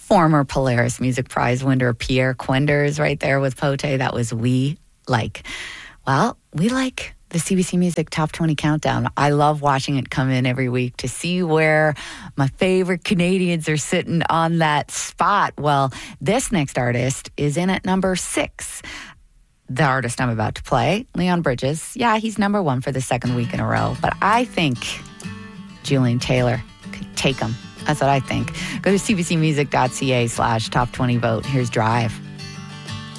Former Polaris Music Prize winner Pierre Quenders right there with Pote. That was We Like. Well, we like the CBC Music Top 20 Countdown. I love watching it come in every week to see where my favorite Canadians are sitting on that spot. Well, this next artist is in at number 6. The artist I'm about to play, Leon Bridges. Yeah, he's number 1 for the second week in a row. But I think Julian Taylor could take him. That's what I think. Go to cbcmusic.ca/top20 vote. Here's Drive.